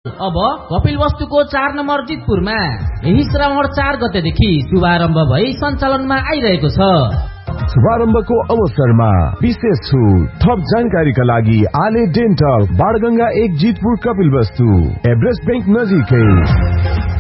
अब कपिल वस्तुको 4 नम्बर जितपुरमा यही श्रावण 4 गतेदेखि शुभारम्भ भई सञ्चालनमा आइरहेको छ। शुभारम्भको अवसरमा विशेष छुट। थप जानकारीका लागि आले डेन्टल, बाणगंगा 1 जितपुर, कपिल वस्तु, एभरेस्ट बैंक नजिकै।